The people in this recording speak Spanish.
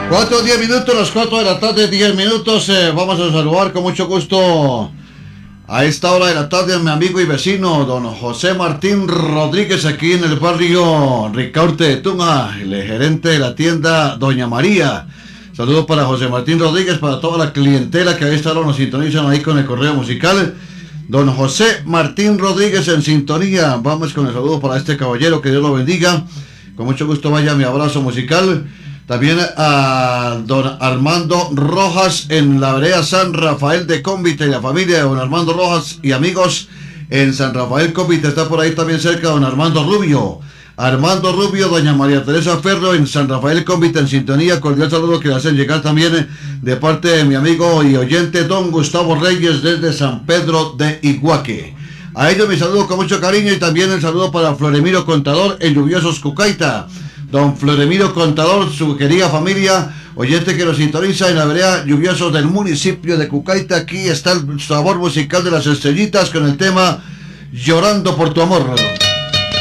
4:10 minutos, las 4 de la tarde, 10 minutos. Vamos a saludar con mucho gusto a esta hora de la tarde a mi amigo y vecino, don José Martín Rodríguez, aquí en el barrio Ricaurte de Tunja, el gerente de la tienda Doña María. Saludos para José Martín Rodríguez, para toda la clientela que a esta hora nos sintonizan ahí con el correo musical. Don José Martín Rodríguez en sintonía. Vamos con el saludo para este caballero, que Dios lo bendiga. Con mucho gusto vaya mi abrazo musical. También a don Armando Rojas en la vereda San Rafael de Cómbita y la familia de don Armando Rojas y amigos en San Rafael Cómbita. Está por ahí también cerca don Armando Rubio. Armando Rubio, doña María Teresa Ferro en San Rafael Cómbita en sintonía. Cordial saludo que le hacen llegar también de parte de mi amigo y oyente don Gustavo Reyes desde San Pedro de Iguaque. A ellos mi saludo con mucho cariño y también el saludo para Floremiro Contador en Lluviosos Cucaita. Don Floremiro Contador, su querida familia, oyente que nos sintoniza en la vereda Lluviosos del municipio de Cucaita. Aquí está el sabor musical de las estrellitas con el tema Llorando por tu amor.